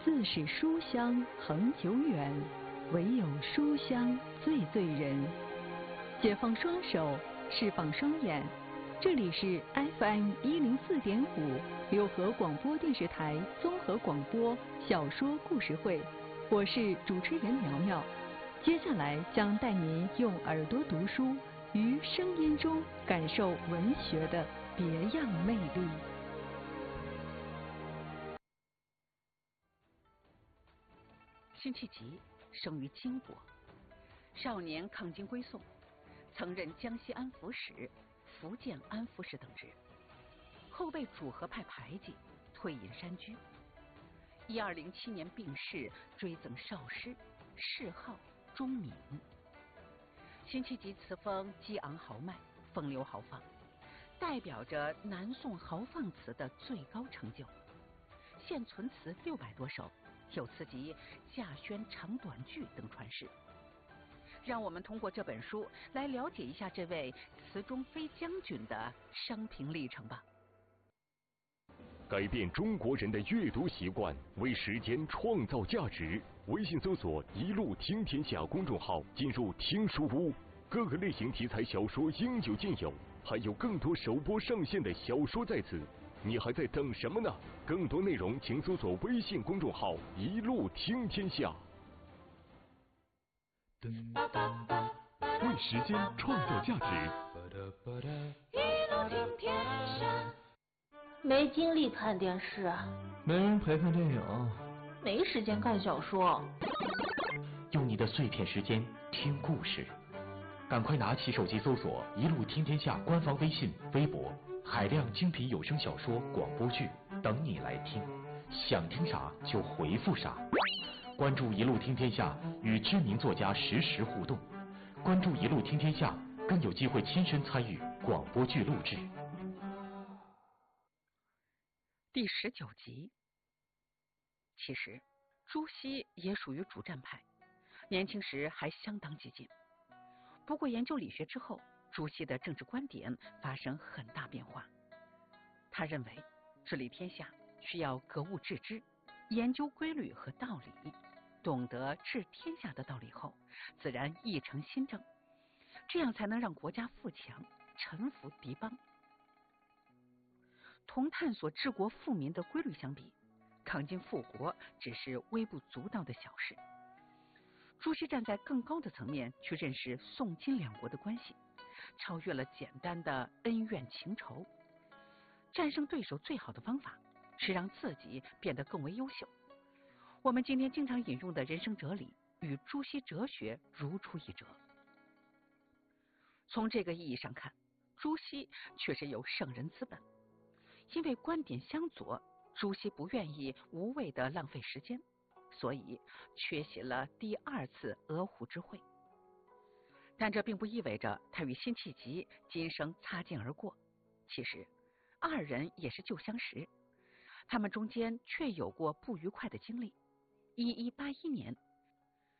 自是书香恒久远，唯有书香最醉人。解放双手，释放双眼，这里是 FM104.5六合广播电视台综合广播小说故事会，我是主持人苗苗。接下来将带您用耳朵读书，于声音中感受文学的别样魅力。 辛弃疾生于金国，少年抗金归宋，曾任江西安抚使、福建安抚使等职，后被主和派排挤，退隐山居。1207年病逝，追赠少师，谥号钟敏。辛弃疾词风激昂豪迈，风流豪放，代表着南宋豪放词的最高成就。现存词600多首，有词集《稼轩长短句》等传世。让我们通过这本书来了解一下这位词中飞将军的生平历程吧。 改变中国人的阅读习惯，为时间创造价值。微信搜索“一路听天下”公众号，进入听书屋，各个类型题材小说应有尽有，还有更多首播上线的小说在此。你还在等什么呢？更多内容请搜索微信公众号“一路听天下”。为时间创造价值。 一路听天下。 没精力看电视， 没人陪看电影， 没时间看小说。 用你的碎片时间听故事，赶快拿起手机搜索“一路听天下”官方微信、微博，海量精品有声小说、广播剧等你来听，想听啥就回复啥。关注“一路听天下”，与知名作家实时互动。关注“一路听天下”，更有机会亲身参与广播剧录制。 第19集。其实朱熹也属于主战派，年轻时还相当激进。不过研究理学之后，朱熹的政治观点发生很大变化。他认为治理天下需要格物致知，研究规律和道理，懂得治天下的道理后，自然议程新政，这样才能让国家富强，臣服敌邦。同探索治国富民的规律相比，抗金复国只是微不足道的小事。朱熹站在更高的层面去认识宋金两国的关系，超越了简单的恩怨情仇。战胜对手最好的方法是让自己变得更为优秀。我们今天经常引用的人生哲理与朱熹哲学如出一辙。从这个意义上看，朱熹确实有圣人资本。因为观点相左，朱熹不愿意无谓的浪费时间，所以缺席了第2次鹅湖之会。但这并不意味着他与辛弃疾今生擦肩而过，其实二人也是旧相识，他们中间却有过不愉快的经历。1181年，